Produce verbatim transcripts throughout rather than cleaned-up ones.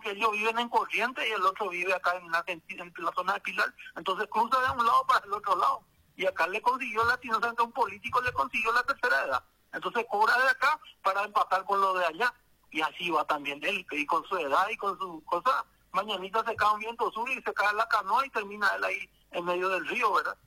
porque ellos viven en Corrientes y el otro vive acá en la, en la zona de Pilar. Entonces cruza de un lado para el otro lado. Y acá le consiguió latinocentre, un político le consiguió la tercera edad. Entonces cobra de acá para empatar con lo de allá. Y así va también él, y con su edad y con su cosa. Mañanita se cae un viento sur y se cae la canoa y termina él ahí en medio del río, ¿verdad?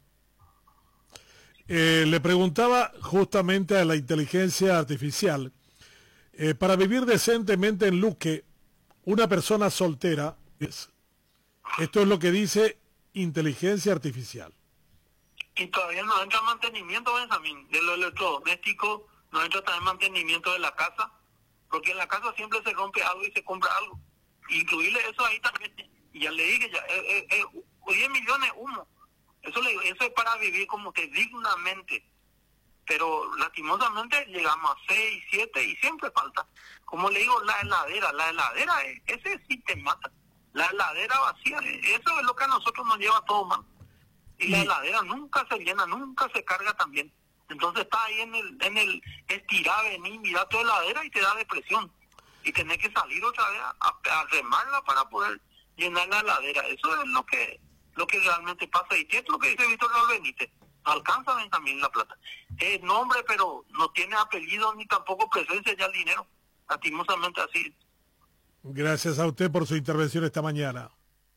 Eh, le preguntaba justamente a la inteligencia artificial, eh, para vivir decentemente en Luque, una persona soltera, es, esto es lo que dice inteligencia artificial. Y todavía no entra mantenimiento, Benjamín, de lo electrodoméstico, no entra también mantenimiento de la casa, porque en la casa siempre se rompe algo y se compra algo. Incluirle eso ahí también, y ya le dije, ya, eh, eh, eh, diez millones humo. Eso, le, eso es para vivir como que dignamente, pero lastimosamente llegamos a seis, siete y siempre falta. Como le digo, la heladera, la heladera, ese sí te mata. La heladera vacía, eso es lo que a nosotros nos lleva todo mal. Y, y la heladera nunca se llena, nunca se carga también. Entonces está ahí en el, en el estirar, venir, mirar tu heladera y te da depresión. Y tenés que salir otra vez a, a remarla para poder llenar la heladera. Eso es lo que lo que realmente pasa. Y es lo que dice Víctor Raúl Benítez. No alcanza también la plata. Es nombre, pero no tiene apellido ni tampoco presencia ya el dinero. Lastimosamente así. Gracias a usted por su intervención esta mañana.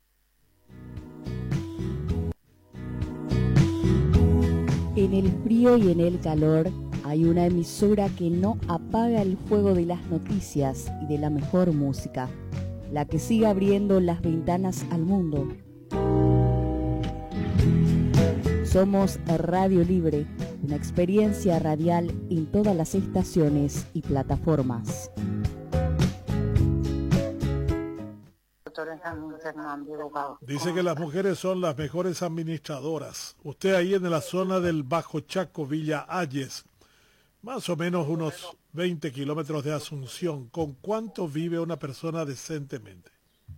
En el frío y en el calor hay una emisora que no apaga el fuego de las noticias y de la mejor música, la que sigue abriendo las ventanas al mundo. Somos Radio Libre, una experiencia radial en todas las estaciones y plataformas. Dice que las mujeres son las mejores administradoras. Usted ahí en la zona del Bajo Chaco, Villa Ayes, más o menos unos veinte kilómetros de Asunción, ¿con cuánto vive una persona decentemente?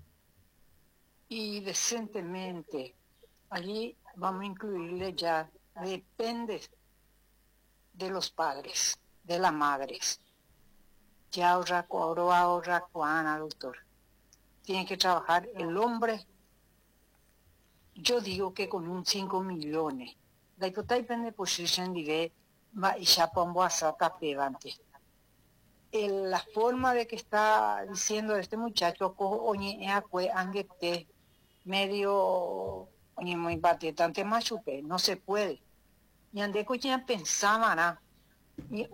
Y decentemente, allí vamos a incluirle ya, depende de los padres, de las madres. Ya ahorra, ahorra, ahorra, Juana, doctor. Tiene que trabajar el hombre, yo digo que con un cinco millones. La hipótesis de posición de va y ya pongo a sacar pegante. La forma de que está diciendo este muchacho, oye, es medio, oye, muy batete, machupe, no se puede. Y ande que ya pensaba, ¿no? Y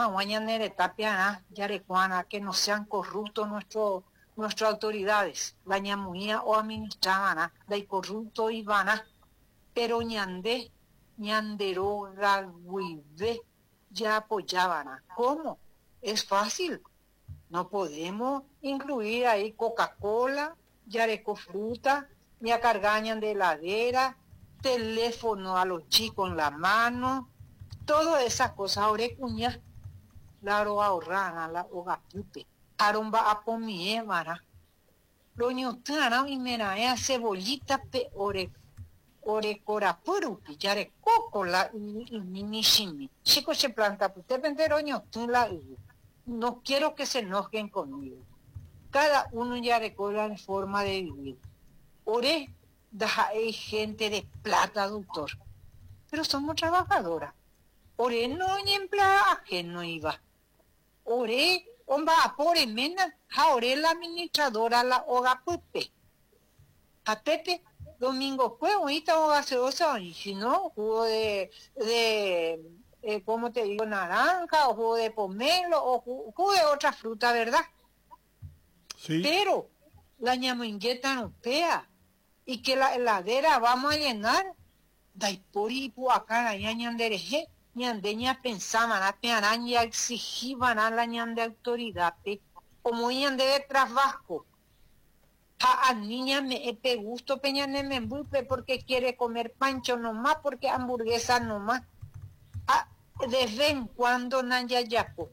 ya que no sean corruptos nuestros nuestras autoridades, la ñamuía o administraban, la corrupto ivana, pero ñandé, ñanderoga, guide, ya apoyaban. ¿Cómo? Es fácil. No podemos incluir ahí Coca-Cola, yareco fruta, ya cargañan de heladera, teléfono a los chicos en la mano, todas esas cosas, orecuña, la ahorrana, la hogapupe. Aromba a pomie mara. Lo ñotana y mena cebollita pe ore ore corapuru pillare coco la minishimi. Chico se planta usted vendero ñotula. No quiero que se enojen conmigo. Cada uno ya recuerda la forma de vivir. Ore da hay gente de plata, doctor. Pero somos trabajadoras. Ore no empleada que no iba. Ore Omba apore mena, jaore la administradora la hoga pupe. A Pepe, domingo fue ahorita o gaseosa, y si no, jugo de, de eh, ¿cómo te digo? Naranja, o jugo de pomelo, o jugo, jugo de otra fruta, ¿verdad? Sí. Pero la ñamingueta no pea, y que la heladera vamos a llenar, daiporipu acá la ñandereje. Ñandeña pensaban, a peanaña exigían a la ñan de autoridad, como ñande de trabajo. A, a niña me epe gusto peñane me embupe porque quiere comer pancho nomás, porque hamburguesa nomás. A, de vez en cuando nanya yapo.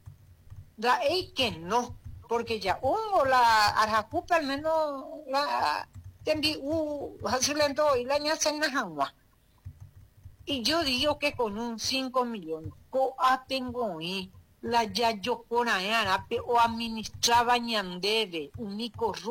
Da ey que no, porque ya uno la arjacupa al menos la tembi u hasulento y la ña senajangua. Y yo digo que con un cinco millones, co tengo ahí, la ya yo con o administraba ñandebe, un